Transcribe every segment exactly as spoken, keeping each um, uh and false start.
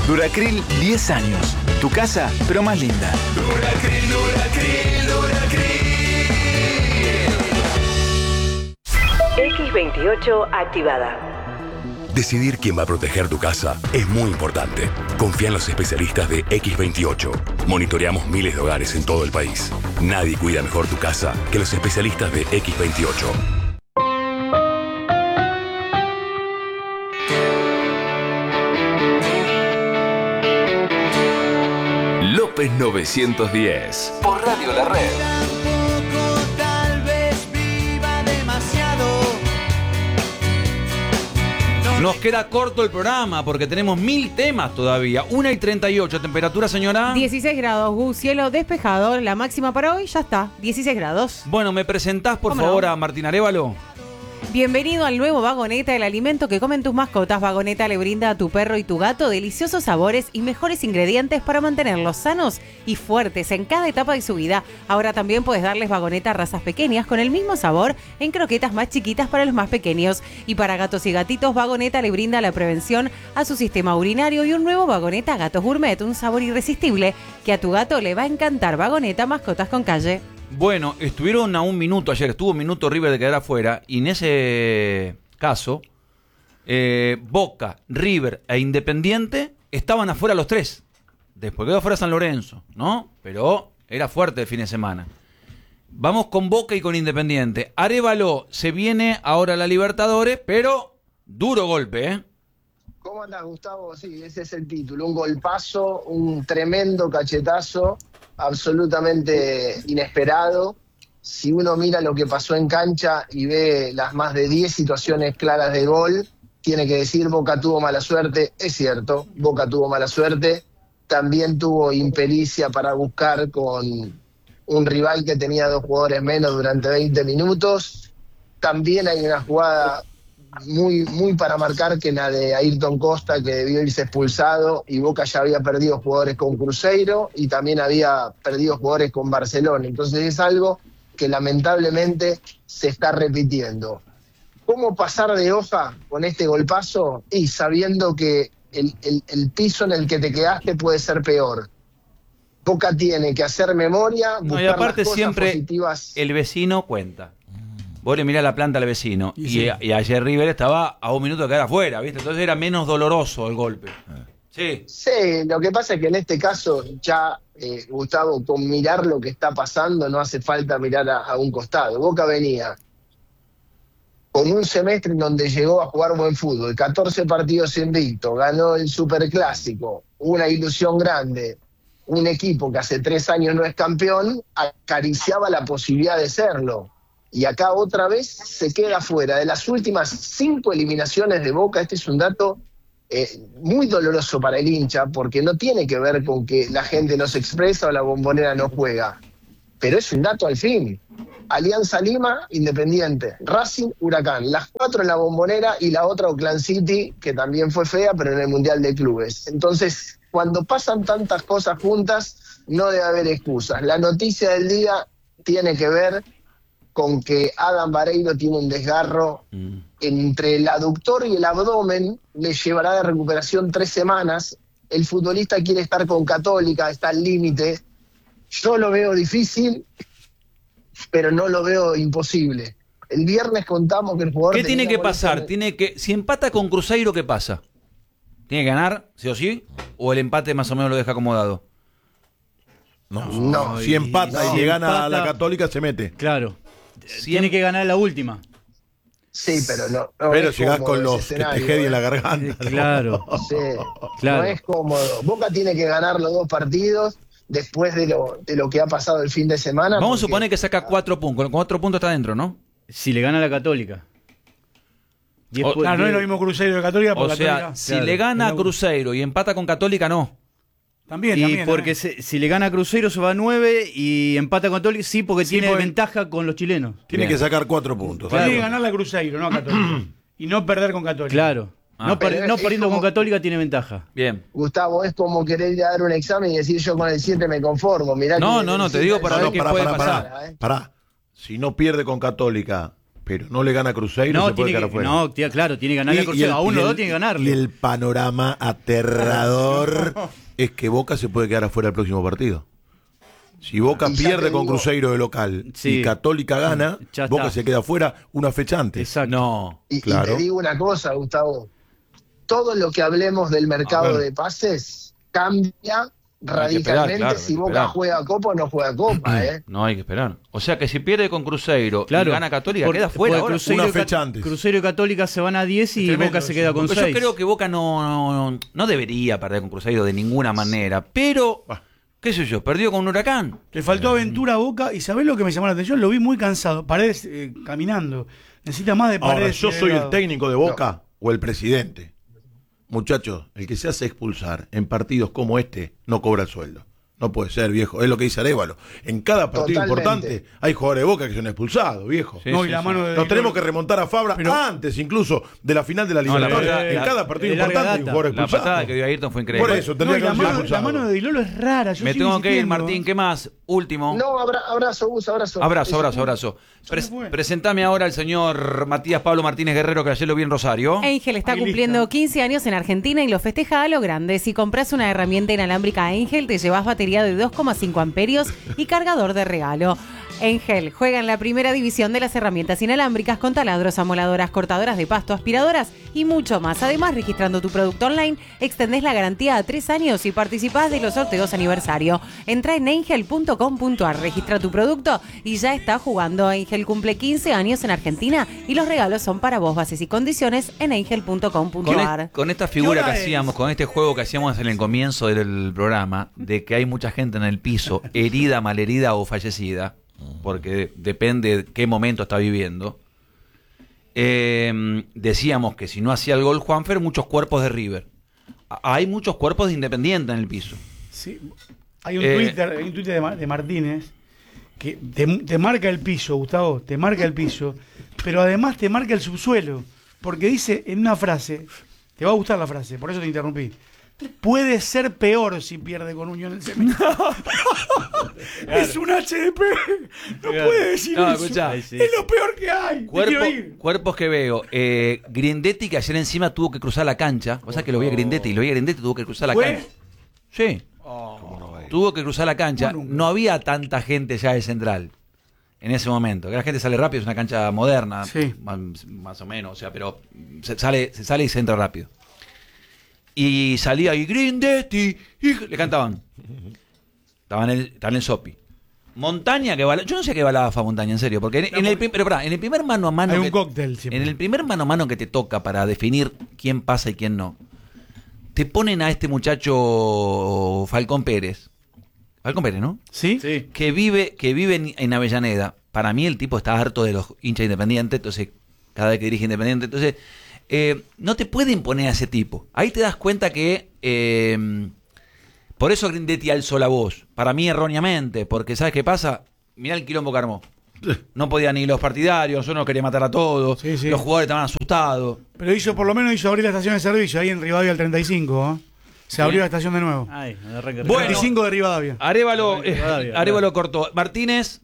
Duracril, diez años. Tu casa, pero más linda. Duracril, Duracril, Duracril. equis veintiocho activada. Decidir quién va a proteger tu casa es muy importante. Confía en los especialistas de equis veintiocho. Monitoreamos miles de hogares en todo el país. Nadie cuida mejor tu casa que los especialistas de equis veintiocho. López novecientos diez. Por Radio La Red. Nos queda corto el programa porque tenemos mil temas todavía. una y treinta y ocho. ¿Temperatura, señora? dieciséis grados, Gus, cielo despejado. La máxima para hoy ya está, dieciséis grados. Bueno, ¿me presentás por ¿Cómo favor no? a Martín Arévalo? Bienvenido al nuevo Vagoneta, el alimento que comen tus mascotas. Vagoneta le brinda a tu perro y tu gato deliciosos sabores y mejores ingredientes para mantenerlos sanos y fuertes en cada etapa de su vida. Ahora también puedes darles Vagoneta a razas pequeñas con el mismo sabor en croquetas más chiquitas para los más pequeños. Y para gatos y gatitos, Vagoneta le brinda la prevención a su sistema urinario y un nuevo Vagoneta Gatos Gourmet, un sabor irresistible que a tu gato le va a encantar. Vagoneta, mascotas con calle. Bueno, estuvieron a un minuto ayer, estuvo un minuto River de quedar afuera, y en ese caso, eh, Boca, River e Independiente estaban afuera los tres. Después quedó afuera San Lorenzo, ¿no? Pero era fuerte el fin de semana. Vamos con Boca y con Independiente. Arévalo se viene ahora a la Libertadores, pero duro golpe, ¿eh? ¿Cómo andás, Gustavo? Sí, ese es el título. Un golpazo, un tremendo cachetazo, absolutamente inesperado. Si uno mira lo que pasó en cancha y ve las más de diez situaciones claras de gol, tiene que decir Boca tuvo mala suerte. Es cierto, Boca tuvo mala suerte. También tuvo impericia para buscar con un rival que tenía dos jugadores menos durante veinte minutos. También hay una jugada muy, muy para marcar, que la de Ayrton Costa, que debió irse expulsado, y Boca ya había perdido jugadores con Cruzeiro y también había perdido jugadores con Barcelona. Entonces es algo que lamentablemente se está repitiendo. ¿Cómo pasar de hoja con este golpazo? Y sabiendo que el, el, el piso en el que te quedaste puede ser peor. Boca tiene que hacer memoria, buscar No, y aparte las cosas siempre positivas. el vecino cuenta. Vos le mirás la planta al vecino. Y Y, sí. y ayer River estaba a un minuto de quedar afuera, ¿viste? Entonces era menos doloroso el golpe. Sí. Sí, lo que pasa es que en este caso ya, eh, Gustavo, con mirar lo que está pasando no hace falta mirar a, a un costado. Boca venía con un semestre en donde llegó a jugar buen fútbol, catorce partidos invicto, ganó el Superclásico, una ilusión grande, un equipo que hace tres años no es campeón, acariciaba la posibilidad de serlo. Y acá otra vez se queda fuera. De las últimas cinco eliminaciones de Boca, este es un dato eh, muy doloroso para el hincha, porque no tiene que ver con que la gente no se expresa o la Bombonera no juega, pero es un dato al fin. Alianza Lima, Independiente, Racing, Huracán, las cuatro en la Bombonera y la otra Oakland City, que también fue fea, pero en el Mundial de Clubes. Entonces, cuando pasan tantas cosas juntas, no debe haber excusas. La noticia del día tiene que ver con que Adam Vareiro tiene un desgarro mm. entre el aductor y el abdomen, le llevará de recuperación tres semanas. El futbolista quiere estar con Católica, está al límite. Yo lo veo difícil, pero no lo veo imposible. El viernes contamos que el jugador... ¿Qué tiene que pasar? De... Tiene que, si empata con Cruzeiro, ¿qué pasa? ¿Tiene que ganar, sí o sí? ¿O el empate más o menos lo deja acomodado? No, no si empata no, y si gana empata, la Católica, se mete. Claro. Tiene que ganar la última. Sí, pero no. no pero es llegás con cómodo los ese que te escenario, jedien ¿eh? la garganta. Sí, claro. Sí, Claro. no es cómodo. Boca tiene que ganar los dos partidos después de lo, de lo que ha pasado el fin de semana. Vamos porque... a suponer que saca cuatro puntos. Con cuatro puntos está dentro, ¿no? Si le gana la Católica. Y o, ah, no es lo mismo Cruzeiro que Católica. O sea, Católica, si claro, le gana a pero... Cruzeiro y empata con Católica, no. También, y también. porque también. se, si le gana a Cruzeiro se va a nueve y empata con Católica, sí, porque sí, tiene porque... ventaja con los chilenos. Tiene Bien. que sacar cuatro puntos. Tiene Claro. que ganar la Cruzeiro, no a Católica. Y no perder con Católica. Claro. Ah, no, per, no es perdiendo como... con Católica tiene ventaja. Bien. Gustavo, es como querer ir a dar un examen y decir yo con el siete me conformo. Mirá No, que no, no, te digo para No, ver no, qué pará, puede pará, pasar. pará, pará. Si no pierde con Católica, pero no le gana a Cruzeiro, No, se puede tiene quedar que, afuera. no, tía, claro, tiene que ganarle a Y- y Cruzeiro. el- A uno y o el- dos tiene que ganarle. Y el panorama aterrador es que Boca se puede quedar afuera del próximo partido. Si Boca Y ya pierde te con digo- Cruzeiro de local Sí. y Católica gana, Ya está. Boca se queda afuera una fecha antes. Exacto. No. Y, y Claro. te digo una cosa, Gustavo. Todo lo que hablemos del mercado ver. de pases cambia esperar, radicalmente claro, hay si que Boca esperar. juega Copa o no juega Copa, ¿eh? No hay que esperar. O sea que si pierde con Cruzeiro Claro. y gana Católica, Por- queda fuera porque ahora. Cruzeiro Una y Ca- fecha antes. Cruzeiro y Católica se van a diez y Tremendo Boca se eso. queda con Porque seis. yo creo que Boca no, no, no debería perder con Cruzeiro de ninguna manera. Pero, qué sé yo, perdió con un Huracán. Le faltó aventura a Boca y ¿sabés lo que me llamó la atención? Lo vi muy cansado. Paredes eh, caminando. Necesita más de Ahora, Paredes. yo y soy el Delgado. técnico de Boca o el presidente. Muchachos, el que se hace expulsar en partidos como este no cobra el sueldo. No puede ser, viejo. Es lo que dice Arévalo. En cada partido Totalmente. importante hay jugadores de Boca que son expulsados, viejo. Sí, No, sí, y la sí. mano de Nos tenemos que Dilolo- remontar a Fabra Pero- antes incluso de la final de la No, la Libertadores. verdad, en la- cada partido de larga importante hay un data. jugador La expulsado. patada que dio Ayrton fue increíble. Por eso, No, tendría y que la, haber sido mano, la expulsado. mano de Dilolo es rara. Yo Me sigo tengo que ir, insistiendo. Martín. ¿Qué más? Último. No, abra- abrazo, Gus, abrazo. Abrazo, Eso. abrazo, abrazo. Pres- se fue. presentame ahora al señor Matías Pablo Martínez Guerrero, que ayer lo vi en Rosario. Angel está Ahí cumpliendo lista. quince años en Argentina y lo festeja a lo grande. Si compras una herramienta inalámbrica Angel, te llevas batería de dos coma cinco amperios y cargador de regalo. Angel juega en la primera división de las herramientas inalámbricas con taladros, amoladoras, cortadoras de pasto, aspiradoras y mucho más. Además, registrando tu producto online, extendés la garantía a tres años y participás de los sorteos aniversario. Entra en angel punto com punto a r, registra tu producto y ya está jugando. Angel cumple quince años en Argentina y los regalos son para vos. Bases y condiciones en angel punto com punto Con, a es- r. con esta figura que hora es? hacíamos, con este juego que hacíamos en el comienzo del programa, de que hay mucha gente en el piso, herida, malherida o fallecida, porque depende de qué momento está viviendo. Eh, decíamos que si no hacía el gol Juanfer, muchos cuerpos de River. A- Hay muchos cuerpos de Independiente en el piso. Sí. Hay un Eh, Twitter, hay un Twitter de, Ma- de Martínez que te, te marca el piso, Gustavo, te marca el piso, pero además te marca el subsuelo, porque dice en una frase, te va a gustar la frase, por eso te interrumpí. Puede ser peor si pierde con Unión el semestre. Es un H D P. No puede decir No, eso. escuchá. Es lo peor que hay. Te Cuerpo- quiero ir. cuerpos que veo. Eh, Grindetti, que ayer encima tuvo que cruzar la cancha. O sea que lo vi a Grindetti, lo vi a Grindetti, tuvo que cruzar la ¿Fue? cancha. Sí. Tuvo que cruzar la cancha. Bueno, No había tanta gente ya de central en ese momento. Que la gente sale rápido, es una cancha moderna, Sí. más, más o menos, o sea, pero se sale, se sale y se entra rápido. Y salía y Grindetti, y le cantaban. Estaba en el, estaba en el Sopi. Montaña que bala, yo no sé qué balaba fa Montaña, en serio, porque en, en el, prim- pero pará, en el primer mano a mano Hay un que- cóctel siempre. en el primer mano a mano que te toca para definir quién pasa y quién no, te ponen a este muchacho Falcón Pérez. Falcón Pérez, ¿no? ¿Sí? Sí. Que vive, que vive en, en Avellaneda. Para mí el tipo está harto de los hinchas independientes, entonces, cada vez que dirige Independiente, entonces, eh, no te pueden poner a ese tipo. Ahí te das cuenta que, eh, por eso Grindetti alzó la voz. Para mí erróneamente, porque ¿sabes qué pasa? Mirá el quilombo que armó. No podían ni los partidarios, yo no quería matar a todos, Sí, sí. los jugadores estaban asustados. Pero hizo, por lo menos hizo abrir la estación de servicio ahí en Rivadavia al treinta y cinco. ¿eh? Se abrió la estación de nuevo. Ay, me arranca Bueno. treinta y cinco de Rivadavia. Arevalo, Ay, eh, Rivadavia, Arevalo cortó. Martínez,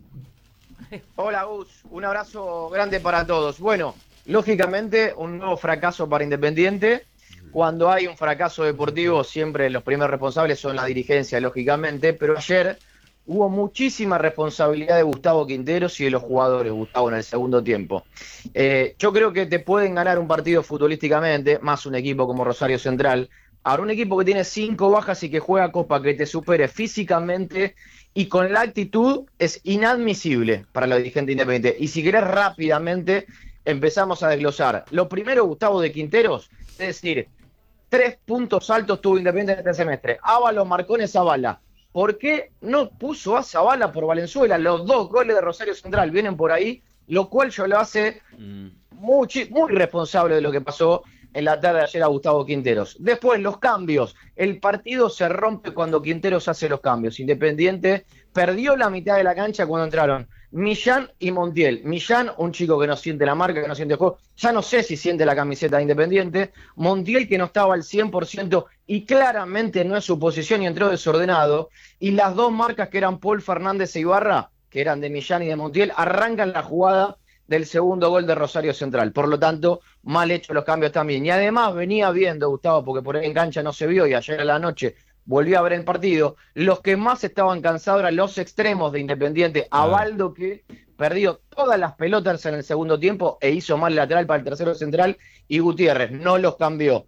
Hola Gus, un abrazo grande para todos. Bueno, lógicamente un nuevo fracaso para Independiente. Cuando hay un fracaso deportivo siempre los primeros responsables son la dirigencia, lógicamente, pero ayer hubo muchísima responsabilidad de Gustavo Quinteros y de los jugadores, Gustavo, en el segundo tiempo. Eh, yo creo que te pueden ganar un partido futbolísticamente, más un equipo como Rosario Central. Ahora, un equipo que tiene cinco bajas y que juega Copa, que te supere físicamente y con la actitud, es inadmisible para los dirigentes independientes. Y si querés rápidamente, empezamos a desglosar. Lo primero, Gustavo, de Quinteros, es decir, tres puntos altos tuvo Independiente en este semestre. Ábalos, Marcones, Zavala. ¿Por qué no puso a Zavala por Valenzuela? Los dos goles de Rosario Central vienen por ahí, lo cual yo lo hace muy, muy responsable de lo que pasó en la tarde de ayer a Gustavo Quinteros. Después, los cambios. El partido se rompe cuando Quinteros hace los cambios. Independiente perdió la mitad de la cancha cuando entraron Millán y Montiel. Millán, un chico que no siente la marca, que no siente el juego. Ya no sé si siente la camiseta de Independiente. Montiel, que no estaba al cien por ciento y claramente no es su posición y entró desordenado. Y las dos marcas que eran Paul Fernández e Ibarra, que eran de Millán y de Montiel, arrancan la jugada del segundo gol de Rosario Central. Por lo tanto, mal hechos los cambios también. Y además venía viendo, Gustavo, porque por ahí en cancha no se vio y ayer a la noche volví a ver el partido, los que más estaban cansados eran los extremos de Independiente. Ah. Abaldo, que perdió todas las pelotas en el segundo tiempo e hizo mal lateral para el tercero central, y Gutiérrez no los cambió.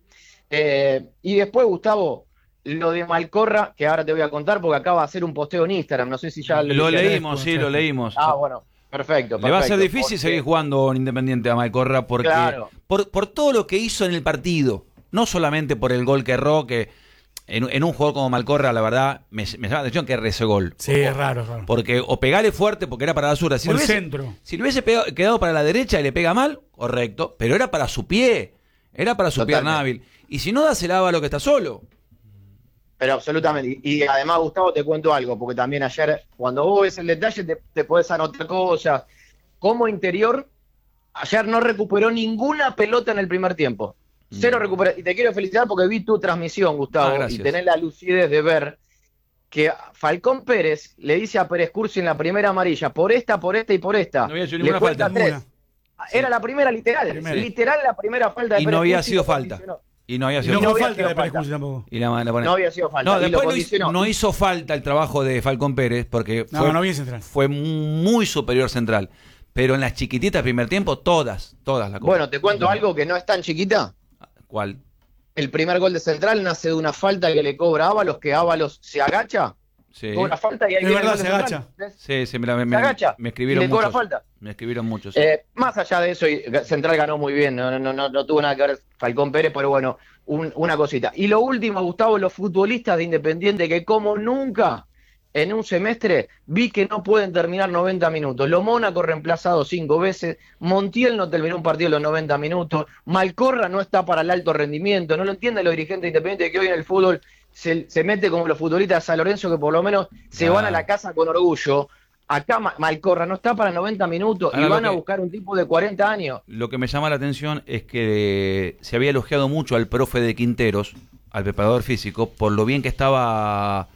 Eh, y después, Gustavo, lo de Malcorra, que ahora te voy a contar porque acaba de hacer un posteo en Instagram, no sé si ya Lo leíste. leímos, sí, lo leímos. Ah, bueno, perfecto. Le va a ser perfecto, difícil porque- seguir jugando en Independiente a Malcorra porque Claro. por, por todo lo que hizo en el partido, no solamente por el gol que erró, que en, en un jugador como Malcorra, la verdad, me, me llama la atención que erre ese gol. Sí, es raro, es raro. Porque o pegale fuerte porque era para la zurda. Si O le el hubiese, centro. Si le hubiese pegado- quedado para la derecha y le pega mal, correcto, pero era para su pie, era para su Totalmente. pierna hábil. Y si no, dásela a lo que está solo. Pero absolutamente. Y, y además, Gustavo, te cuento algo, porque también ayer, cuando vos ves el detalle, te, te podés anotar cosas. Como interior, ayer no recuperó ninguna pelota en el primer tiempo. Cero recupera. Y te quiero felicitar porque vi tu transmisión, Gustavo, Ah, y gracias. tenés la lucidez de ver que Falcón Pérez le dice a Pérez Cursi en la primera amarilla, por esta, por esta y por esta. No había hecho le ninguna cuenta falta. tres. Ninguna. Era la primera literal. Primera. Literal la primera falta de Y Pérez no había Cursi, sido lo falta. condicionó. Y no había Y sido no no fue había falta sido de Pérez falta. Cursi tampoco. Y la, la pone- No había sido falta. No, y lo después no hizo, condicionó. no hizo falta el trabajo de Falcón Pérez porque No, fue, no bien central. fue muy superior central. Pero en las chiquititas primer tiempo, todas, todas la Bueno, te cuento algo que no es tan chiquita. ¿Cuál? El primer gol de Central nace de una falta que le cobra Ábalos, que Ábalos se agacha, Sí, cobra falta y ahí Es viene el verdad, gol de se Central. agacha. ¿Ves? sí, sí, me, la- me- Se agacha me escribieron y le cobra muchos. falta. Me escribieron muchos. Eh, más allá de eso, y Central ganó muy bien, no, no, no, no tuvo nada que ver Falcón Pérez, pero bueno, un- una cosita. Y lo último, Gustavo, los futbolistas de Independiente que como nunca en un semestre vi que no pueden terminar noventa minutos. Lo Mónaco reemplazado cinco veces, Montiel no terminó un partido en los noventa minutos, Malcorra no está para el alto rendimiento, no lo entienden los dirigentes de Independiente que hoy en el fútbol se, se mete como los futbolistas de San Lorenzo que por lo menos se Ah. van a la casa con orgullo. Acá Ma- Malcorra no está para noventa minutos Ahora y lo van a que- buscar un tipo de cuarenta años. Lo que me llama la atención es que se había elogiado mucho al profe de Quinteros, al preparador físico, por lo bien que estaba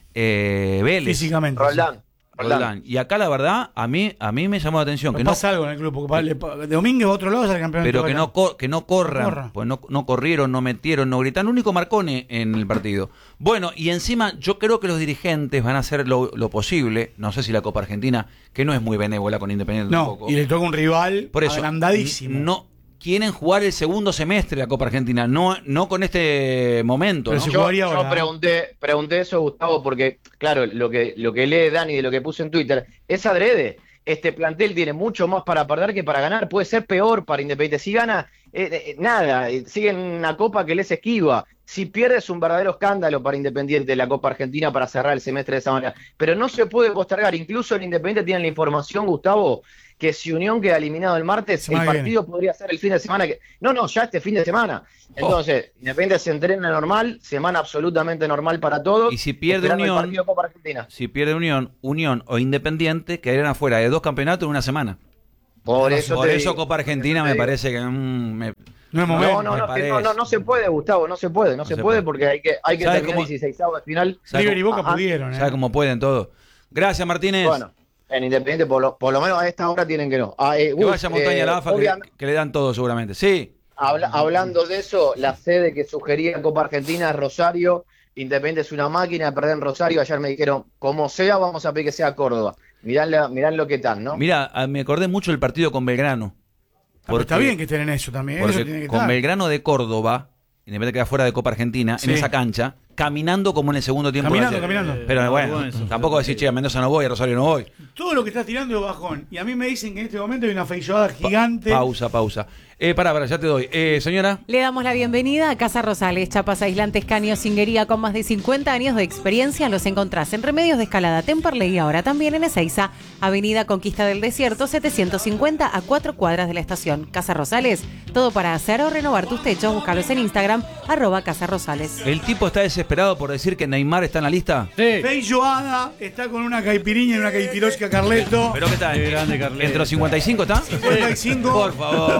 eh, Vélez. Físicamente. Roldán. Roldán. Roldán. Y acá la verdad, a mí, a mí me llamó la atención Pero que no, pasa algo en el club, porque pa- le pa- de Domínguez a otro lado sale campeón. pero de que todo no, co- que no corran, Corra. pues no, no corrieron, no metieron, no gritaron, único Marcone en el partido. Bueno, y encima yo creo que los dirigentes van a hacer lo, lo posible, no sé si la Copa Argentina, que no es muy benévola con Independiente No, tampoco. y le toca un rival Por eso, agrandadísimo. no quieren jugar el segundo semestre de la Copa Argentina, no, no con este momento, Pero ¿no? si Yo, jugaría yo ahora. pregunté, pregunté eso, Gustavo, porque, claro, lo que, lo que lee Dani de lo que puse en Twitter es adrede. Este plantel tiene mucho más para perder que para ganar. Puede ser peor para Independiente. Si gana, eh, eh, nada, eh, sigue en una copa que les esquiva. Si pierde es un verdadero escándalo para Independiente la Copa Argentina para cerrar el semestre de esa manera. Pero no se puede postergar. Incluso en Independiente tienen la información, Gustavo, que si Unión queda eliminado el martes, Semana el que partido podría ser el fin de semana. que No, no, ya este fin de semana. Entonces, Independiente se entrena normal, semana absolutamente normal para todos. Y si pierde esperando el Unión- partido de Copa Argentina. Si pierde Unión, Unión o Independiente quedarían afuera de dos campeonatos en una semana. Por eso, Por te eso digo. Copa Argentina Por me eso te parece que mm, me- No es momento. No, no, me no, que parece. no, no, no se puede, Gustavo, no se puede, no, No se, se puede puede. porque hay que, hay que ¿Sabe terminar cómo- dieciseisavo de final. ¿sabe River y cómo- Boca Ajá. pudieron, ¿eh? ¿sabe cómo pueden todo? Gracias, Martínez. Bueno, en Independiente por lo, por lo menos a esta hora tienen que no. Ah, eh, que Gus, vaya a Montaña eh, la AFA, que, obviamente, que le dan todo seguramente. Sí. habla- hablando de eso, la sede que sugería Copa Argentina es Rosario. Independiente es una máquina de perder en Rosario. Ayer me dijeron, como sea, vamos a pedir que sea Córdoba. Mirá, la- mirá lo que tal, ¿no? Mira, ah, me acordé mucho del partido con Belgrano. Ah, pero está bien que estén en eso también. Eso Porque tiene que con estar. Belgrano de Córdoba, Independiente queda fuera de Copa Argentina, Sí. en esa cancha, caminando como en el segundo tiempo. de Caminando, ayer. caminando. Pero Eh, bueno, vergüenza. tampoco decir, che, a Mendoza no voy, a Rosario no voy. Todo lo que estás tirando es bajón. Y a mí me dicen que en este momento hay una feijoada gigante. Pausa, pausa. Eh, pará, pará, ya te doy. Eh, señora. Le damos la bienvenida a Casa Rosales, chapas aislantes, caños, cinguería con más de cincuenta años de experiencia. Los encontrás en Remedios de Escalada, Temperley y ahora también en Ezeiza, Avenida Conquista del Desierto, setecientos cincuenta a cuatro cuadras de la estación. Casa Rosales, todo para hacer o renovar tus techos. Búscalos en Instagram, arroba Casa Rosales. ¿El tipo está desesperado por decir que Neymar está en la lista? Sí. Feijoada está con una caipiriña y una caipirosca Carleto. ¿Pero qué tal? Qué grande, Carleto. ¿Entre los cincuenta y cinco está? cincuenta y cinco. Por favor. Ayer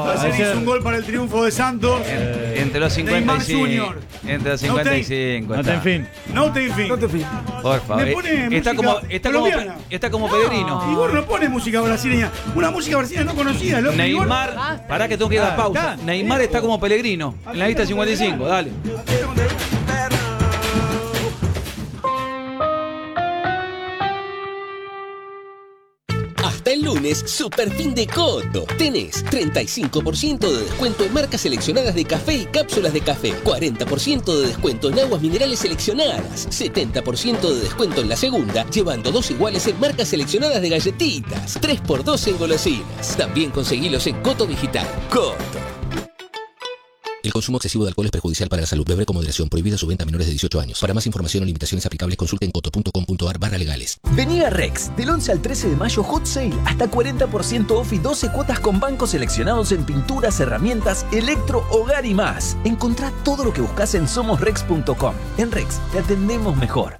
Hizo un gol para el triunfo de Santos. En- entre los cincuenta y Neymar cinco. Junior. Entre los cincuenta y cinco. No está. te en fin. No te en fin. No te fijas. Por favor. Me pone está música como, está como, colombiana. está como Pellegrino. Igor no pone música brasileña. Una música brasileña no conocida. loco. Neymar, Basta. pará que tengo que ir a la Ah, pausa. está. Neymar está como Pellegrino en la lista cincuenta y cinco, dale. Hasta el lunes, super fin de Coto. Tenés treinta y cinco por ciento de descuento en marcas seleccionadas de café y cápsulas de café, cuarenta por ciento de descuento en aguas minerales seleccionadas, setenta por ciento de descuento en la segunda, llevando dos iguales en marcas seleccionadas de galletitas, tres por dos en golosinas. También conseguilos en Coto Digital. Coto. El consumo excesivo de alcohol es perjudicial para la salud. Beber con moderación. Prohibida su venta a menores de dieciocho años. Para más información o limitaciones aplicables, consulte en coto punto com punto ar barra legales. Vení a Rex, del once al trece de mayo Hot Sale, hasta cuarenta por ciento off y doce cuotas con bancos seleccionados en pinturas, herramientas, electro, hogar y más. Encontrá todo lo que buscas en somos rex punto com. En Rex, te atendemos mejor.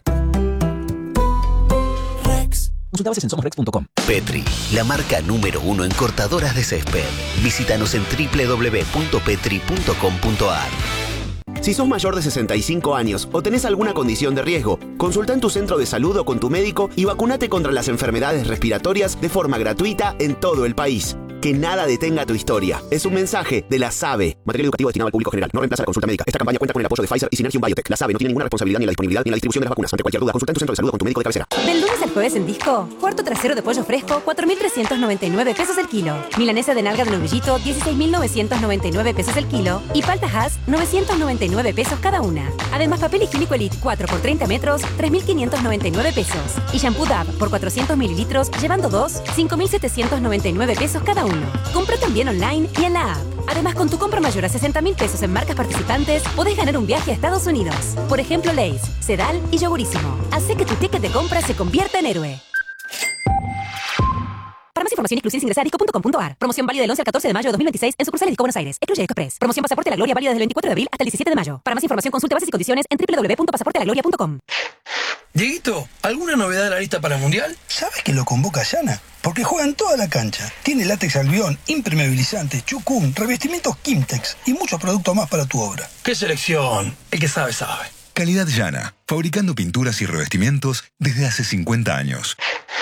Consulta bases en somos rex punto com. Petri, la marca número uno en cortadoras de césped. Visítanos en doble u doble u doble u punto petri punto com punto ar. Si sos mayor de sesenta y cinco años o tenés alguna condición de riesgo, consulta en tu centro de salud o con tu médico y vacunate contra las enfermedades respiratorias de forma gratuita en todo el país. Que nada detenga tu historia. Es un mensaje de la SABE. Material educativo destinado al público general. No reemplaza la consulta médica. Esta campaña cuenta con el apoyo de Pfizer y Synergium Biotech. La SABE no tiene ninguna responsabilidad ni en la disponibilidad ni en la distribución de las vacunas. Ante cualquier duda, consulta en tu centro de salud o con tu médico de cabecera. Del lunes al jueves en Disco, cuarto trasero de pollo fresco, cuatro mil trescientos noventa y nueve pesos el kilo. Milanesa de nalga de novillito, dieciséis mil novecientos noventa y nueve pesos el kilo. Y palta Hass, novecientos noventa y nueve pesos cada una. Además, papel higiénico Elite cuatro por treinta metros, tres mil quinientos noventa y nueve pesos. Y shampoo Dove por cuatrocientos mililitros, llevando dos, cinco mil setecientos noventa y nueve pesos cada uno. Compra también online y en la app. Además, con tu compra mayor a sesenta mil pesos en marcas participantes, podés ganar un viaje a Estados Unidos. Por ejemplo, Lay's, Sedal y Yogurísimo. Hace que tu ticket de compra se convierta en héroe. Para más información, inclusive ingresa a disco punto com punto ar. Promoción válida del once al catorce de mayo de dos mil veintiséis en sucursales Disco Buenos Aires. Excluye Disco Express. Promoción Pasaporte a la Gloria válida desde el veinticuatro de abril hasta el diecisiete de mayo. Para más información, consulte bases y condiciones en doble u doble u doble u punto pasaporte a la gloria punto com. Dieguito, ¿alguna novedad de la lista para el Mundial? ¿Sabes que lo convoca Yana? Porque juega en toda la cancha. Tiene látex albión, impermeabilizante, chucum, revestimientos Kimtex y muchos productos más para tu obra. ¡Qué selección! El que sabe, sabe. Calidad Yana, fabricando pinturas y revestimientos desde hace cincuenta años.